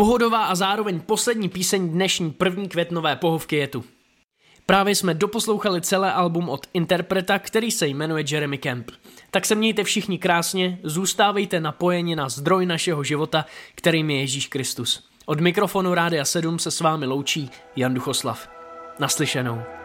pohodová a zároveň poslední píseň dnešní 1. květnové pohovky je tu. Právě jsme doposlouchali celé album od interpreta, který se jmenuje Jeremy Camp. Tak se mějte všichni krásně, zůstávejte napojeni na zdroj našeho života, kterým je Ježíš Kristus. Od mikrofonu Rádia 7 se s vámi loučí Jan Duchoslav. Naslyšenou.